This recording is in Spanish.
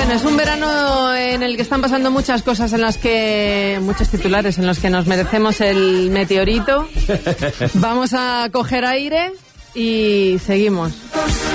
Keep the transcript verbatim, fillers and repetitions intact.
vacaciones, un verano en el que están pasando muchas cosas, en las que muchos titulares en los que nos merecemos el meteorito. Vamos a coger aire y seguimos.